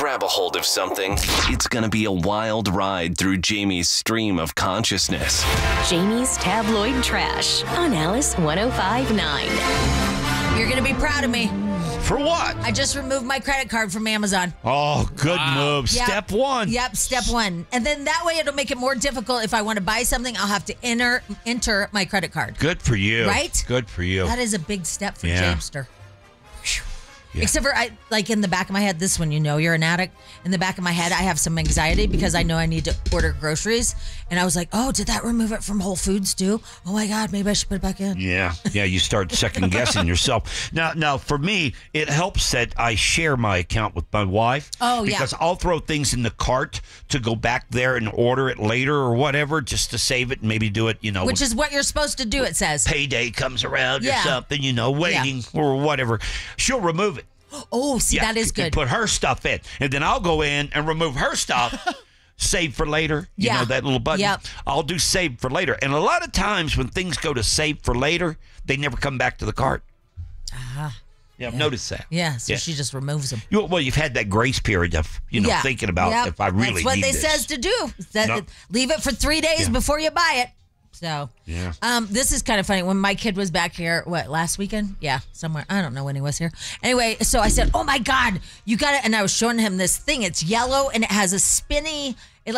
grab a hold of something. It's going to be a wild ride through Jamie's stream of consciousness. Jamie's Tabloid Trash on Alice 105.9. You're going to be proud of me. For what? I just removed my credit card from Amazon. Oh, good move. Yep. Step one. Yep, step one. And then that way it'll make it more difficult. If I want to buy something, I'll have to enter my credit card. Good for you. Right? Good for you. That is a big step for Yeah. Jamester. Yeah. Except for, in the back of my head, this one, you're an addict. In the back of my head, I have some anxiety because I know I need to order groceries. And I was like, oh, did that remove it from Whole Foods too? Oh my God, maybe I should put it back in. Yeah, you start second guessing yourself. Now, for me, it helps that I share my account with my wife. Oh, yeah. Because I'll throw things in the cart to go back there and order it later or whatever, just to save it and maybe do it, Which is what you're supposed to do, it says. Payday comes around Yeah. or something, waiting or whatever. She'll remove it. Oh, see, that is good. And put her stuff in. And then I'll go in and remove her stuff. Save for later. You know, that little button. Yep. I'll do save for later. And a lot of times when things go to save for later, they never come back to the cart. Yeah, I've noticed that. Yeah, so she just removes them. You've had that grace period of, thinking about if I really That's what need they this. says to do. Leave it for 3 days before you buy it. So, this is kind of funny. When my kid was back here, last weekend? Yeah, somewhere. I don't know when he was here. Anyway, so I said, oh my God, you got it. And I was showing him this thing. It's yellow and it has a spinny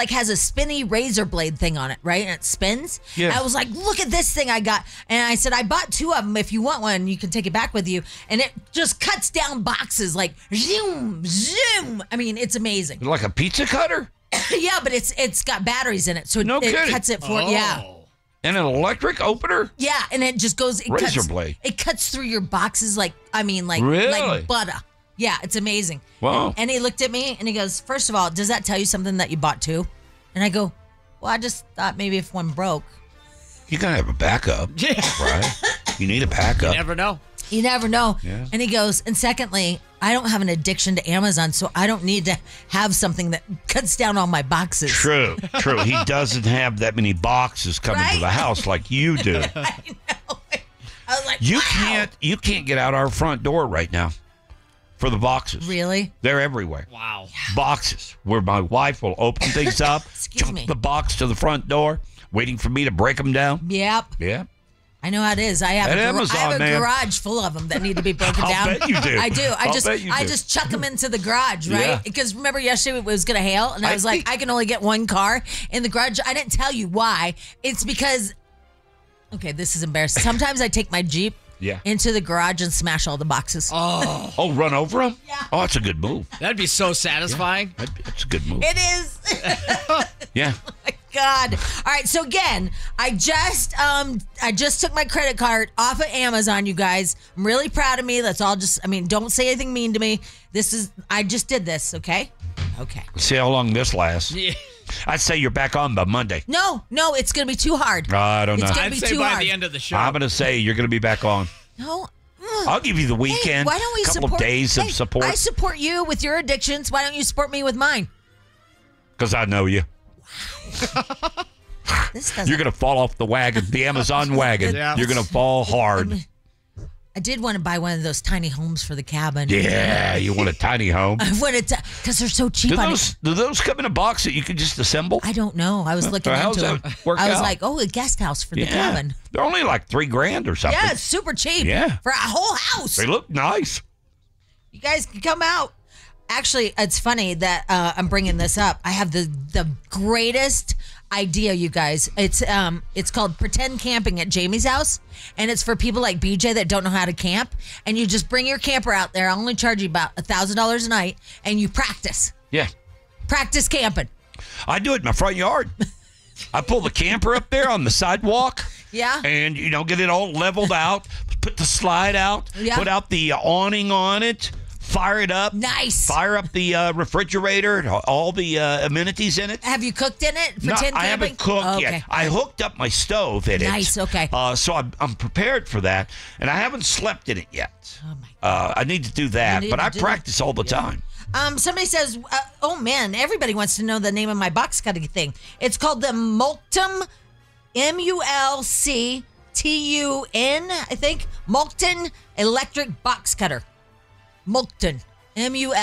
razor blade thing on it, right? And it spins. Yeah. I was like, look at this thing I got. And I said, I bought 2 of them. If you want one, you can take it back with you. And it just cuts down boxes like zoom, zoom. I mean, it's amazing. Like a pizza cutter? Yeah, but it's got batteries in it. So No it kidding. cuts it for, yeah. And an electric opener? Yeah, and it just goes. Razor blade. It cuts through your boxes like Really? like butter. Yeah, it's amazing. Wow. And he looked at me and he goes, "First of all, does that tell you something that you bought 2?" And I go, "Well, I just thought maybe if one broke." You gotta have a backup. Yeah. Right? You need a backup. You never know. You never know. Yeah. And he goes, and secondly, I don't have an addiction to Amazon, so I don't need to have something that cuts down all my boxes. True. He doesn't have that many boxes coming to the Right? house like you do. I know. I was like, You wow. can't get out our front door right now for the boxes. Really? They're everywhere. Wow. Boxes where my wife will open things up, Excuse jump me. the box to the front door, waiting for me to break them down. Yep. Yeah. I know how it is. I have At I Amazon, have a man. garage full of them that need to be broken I'll down. bet you do. I do. I'll bet you I do. just chuck them into the garage, right? Yeah. Because remember yesterday it was going to hail, and I was like, I can only get one car in the garage. I didn't tell you why. It's because, okay, this is embarrassing. Sometimes I take my Jeep into the garage and smash all the boxes. Oh, Run over them? Yeah. Oh, that's a good move. that'd be so satisfying. That's a good move. It is. Yeah. God. All right. So again, I just took my credit card off of Amazon, you guys. I'm really proud of me. That's all don't say anything mean to me. I just did this. Okay. Okay. See how long this lasts. Yeah. I'd say you're back on by Monday. No, it's going to be too hard. I don't know. It's gonna I'd be say too by hard. the end of the show. I'm going to say you're going to be back on. No. I'll give you the weekend. Hey, why don't we couple support of days of Hey, support. I support you with your addictions. Why don't you support me with mine? Because I know you. This doesn't. You're going to fall off the wagon, the Amazon wagon. Yeah. You're going to fall hard. I did want to buy one of those tiny homes for the cabin. Yeah, you want a tiny home. I wanted to, because they're so cheap. Do those come in a box that you can just assemble? I don't know. I was looking how's into that them. work I was out? like, a guest house for the cabin. They're only like $3,000 or something. Yeah, it's super cheap. Yeah. For a whole house. They look nice. You guys can come out. Actually, it's funny that I'm bringing this up. I have the greatest idea, you guys. It's called Pretend Camping at Jamie's house, and it's for people like BJ that don't know how to camp. And you just bring your camper out there. I'll only charge you about $1,000 a night, and you practice. Yeah. Practice camping. I do it in my front yard. I pull the camper up there on the sidewalk. Yeah. And, get it all leveled out. Put the slide out. Yeah. Put out the awning on it. Fire it up. Nice. Fire up the refrigerator, all the amenities in it. Have you cooked in it? No, Pretend I camping? haven't cooked Oh, yet. okay. I hooked up my stove in it. Nice, okay. So I'm prepared for that, and I haven't slept in it yet. Oh, my God. I need to do that, need but to I do practice all the time. Somebody says, oh man, everybody wants to know the name of my box cutting thing. It's called the Mulcton, Mulctun, I think. Mulcton electric box cutter. Mulcton,